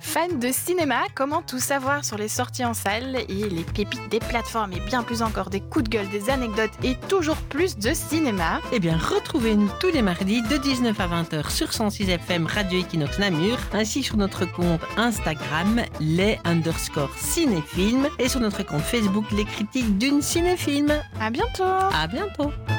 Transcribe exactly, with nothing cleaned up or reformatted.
Fan de cinéma, comment tout savoir sur les sorties en salle et les pépites des plateformes et bien plus encore des coups de gueule, des anecdotes et toujours plus de cinéma? Eh bien, retrouvez-nous tous les mardis de dix-neuf à vingt heures sur cent six F M Radio Equinox Namur, ainsi sur notre compte Instagram, les underscore cinéfilms, et sur notre compte Facebook, les critiques d'une cinéfilm. À bientôt! À bientôt!